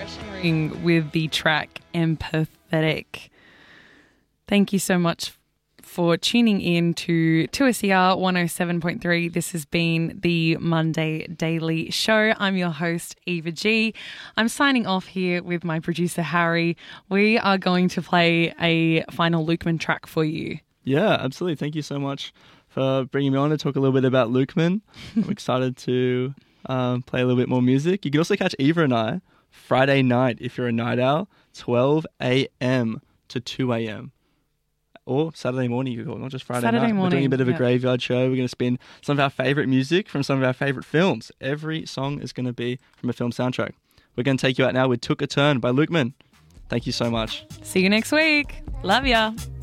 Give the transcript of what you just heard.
With the track Empathetic. Thank you so much for tuning in to 2SER 107.3. This has been the Monday Daily Show. I'm your host, Eva G. I'm signing off here with my producer, Harry. We are going to play a final Lukeman track for you. Yeah, absolutely. Thank you so much for bringing me on to talk a little bit about Lukeman. I'm excited to play a little bit more music. You can also catch Eva and I Friday night, if you're a night owl, 12 a.m. to 2 a.m. Or Saturday morning, you call, not just Friday night. We're doing a bit of a graveyard show. We're going to spin some of our favourite music from some of our favourite films. Every song is going to be from a film soundtrack. We're going to take you out now with Took a Turn by Lukeman. Thank you so much. See you next week. Love ya.